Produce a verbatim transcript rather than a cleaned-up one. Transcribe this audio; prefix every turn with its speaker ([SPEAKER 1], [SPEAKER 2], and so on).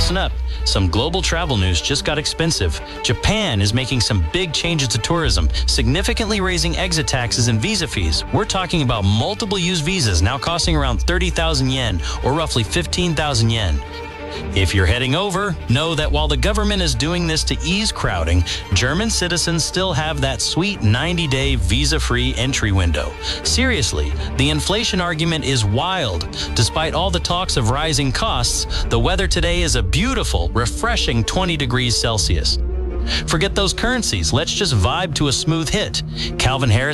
[SPEAKER 1] listen up. Some global travel news just got expensive. Japan is making some big changes to tourism, significantly raising exit taxes and visa fees. We're talking about multiple use visas now costing around thirty thousand yen, or roughly fifteen thousand yen. If you're heading over, know that while the government is doing this to ease crowding, German citizens still have that sweet ninety-day visa-free entry window. Seriously, the inflation argument is wild. Despite all the talks of rising costs, the weather today is a beautiful, refreshing twenty degrees Celsius. Forget those currencies. Let's just vibe to a smooth hit. Calvin Harris